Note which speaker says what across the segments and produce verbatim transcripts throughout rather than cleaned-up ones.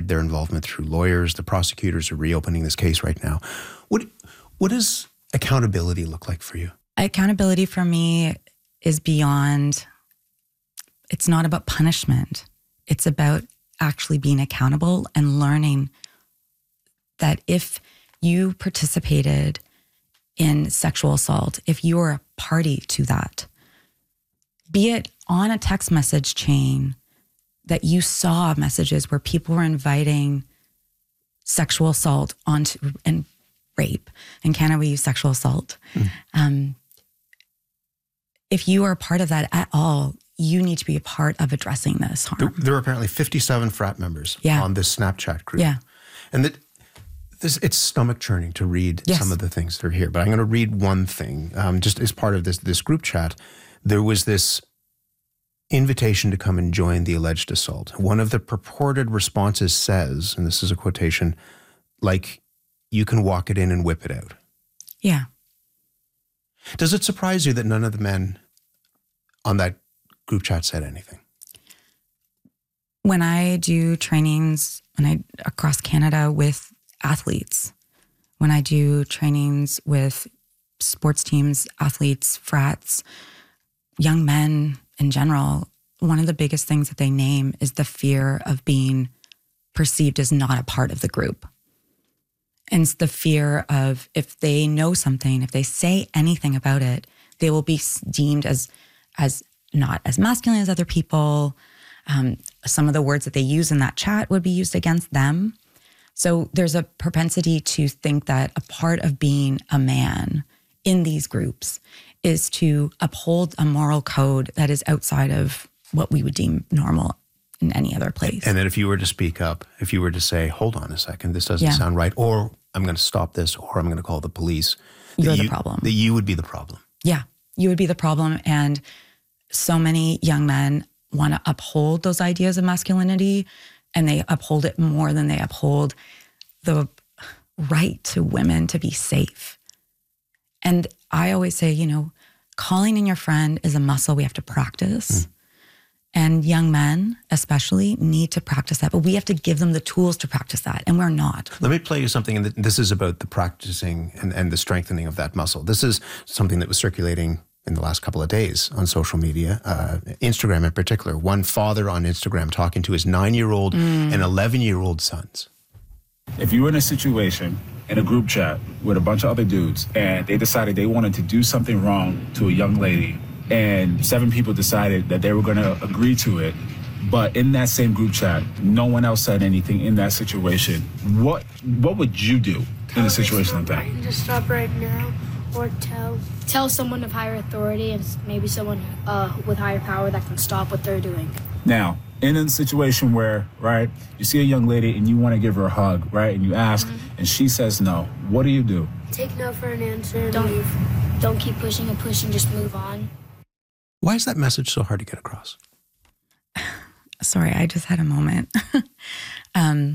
Speaker 1: their involvement through lawyers. The prosecutors are reopening this case right now. What, what does accountability look like for you?
Speaker 2: Accountability for me is beyond, it's not about punishment. It's about actually being accountable and learning that if you participated in sexual assault, if you were a party to that, be it on a text message chain that you saw messages where people were inviting sexual assault onto and rape. In Canada, we use sexual assault. Mm. Um, if you are a part of that at all, you need to be a part of addressing this harm.
Speaker 1: There, there are apparently fifty-seven frat members yeah. on this Snapchat group.
Speaker 2: Yeah.
Speaker 1: And that this, it's stomach churning to read yes. some of the things that are here. But I'm going to read one thing. Um, just as part of this, this group chat, there was this invitation to come and join the alleged assault. One of the purported responses says, and this is a quotation, like, you can walk it in and whip it out.
Speaker 2: Yeah.
Speaker 1: Does it surprise you that none of the men on that group chat said anything?
Speaker 2: When I do trainings when I across Canada with athletes, when I do trainings with sports teams, athletes, frats, young men in general, one of the biggest things that they name is the fear of being perceived as not a part of the group. And it's the fear of if they know something, if they say anything about it, they will be deemed as as not as masculine as other people. Um, some of the words that they use in that chat would be used against them. So there's a propensity to think that a part of being a man in these groups is to uphold a moral code that is outside of what we would deem normal in any other place.
Speaker 1: And that if you were to speak up, if you were to say, hold on a second, this doesn't yeah. sound right, or I'm going to stop this, or I'm going to call the police.
Speaker 2: You're
Speaker 1: you,
Speaker 2: the problem.
Speaker 1: That you would be the problem.
Speaker 2: Yeah, you would be the problem. And so many young men want to uphold those ideas of masculinity, and they uphold it more than they uphold the right to women to be safe. And I always say, you know, calling in your friend is a muscle we have to practice. Mm. And young men, especially, need to practice that. But we have to give them the tools to practice that, and we're not.
Speaker 1: Let me play you something, and this is about the practicing and, and the strengthening of that muscle. This is something that was circulating in the last couple of days on social media, uh, Instagram in particular. One father on Instagram talking to his nine-year-old mm. and eleven-year-old sons.
Speaker 3: If you were in a situation in a group chat with a bunch of other dudes and they decided they wanted to do something wrong to a young lady, and seven people decided that they were going to agree to it, but in that same group chat, no one else said anything in that situation, what what would you do in a situation like that?
Speaker 4: Right, just stop right now, or tell tell someone of higher authority and maybe someone uh, with higher power that can stop what they're doing.
Speaker 3: Now, in a situation where, right, you see a young lady and you want to give her a hug, right, and you ask, mm-hmm. and she says no, what do you do?
Speaker 4: Take no for an answer and don't, leave. Don't keep pushing and pushing, just move on.
Speaker 1: Why is that message so hard to get across?
Speaker 2: Sorry, I just had a moment. um,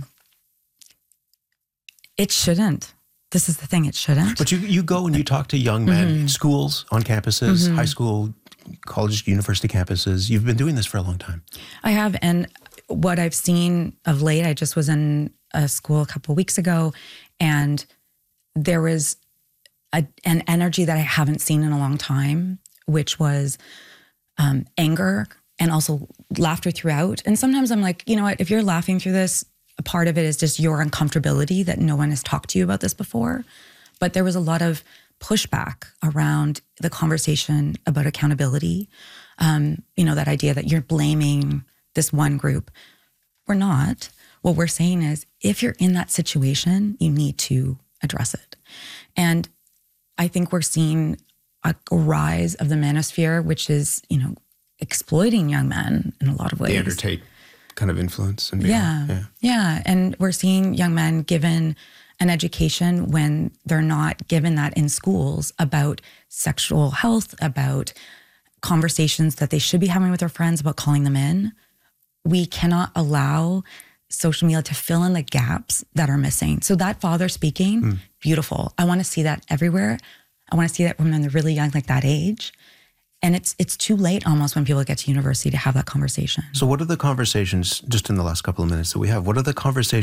Speaker 2: it shouldn't. This is the thing, it shouldn't.
Speaker 1: But you, you go and you talk to young men mm-hmm. in schools, on campuses, mm-hmm. high school, college, university campuses. You've been doing this for a long time.
Speaker 2: I have, and what I've seen of late, I just was in a school a couple of weeks ago, and there was a, an energy that I haven't seen in a long time, which was um, anger and also laughter throughout. And sometimes I'm like, you know what, if you're laughing through this, a part of it is just your uncomfortability that no one has talked to you about this before. But there was a lot of pushback around the conversation about accountability. Um, you know, that idea that you're blaming this one group. We're not. What we're saying is, if you're in that situation, you need to address it. And I think we're seeing a rise of the manosphere, which is, you know, exploiting young men in a lot of ways.
Speaker 1: The Andrew Tate kind of influence. And
Speaker 2: yeah, yeah, yeah. And we're seeing young men given an education when they're not given that in schools about sexual health, about conversations that they should be having with their friends about calling them in. We cannot allow social media to fill in the gaps that are missing. So that father speaking, mm. beautiful. I want to see that everywhere. I want to see that when they're really young, like that age. And it's it's too late almost when people get to university to have that conversation.
Speaker 1: So what are the conversations, just in the last couple of minutes that we have, what are the conversations